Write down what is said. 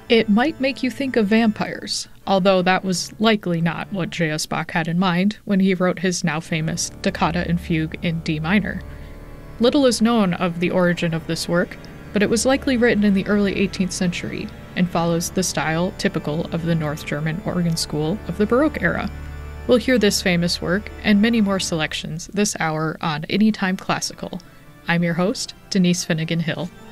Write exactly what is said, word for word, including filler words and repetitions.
It might make you think of vampires, although that was likely not what J S. Bach had in mind when he wrote his now famous Toccata and Fugue in D minor. Little is known of the origin of this work, but it was likely written in the early eighteenth century and follows the style typical of the North German organ school of the Baroque era. We'll hear this famous work and many more selections this hour on Anytime Classical. I'm your host, Denise Finnegan Hill.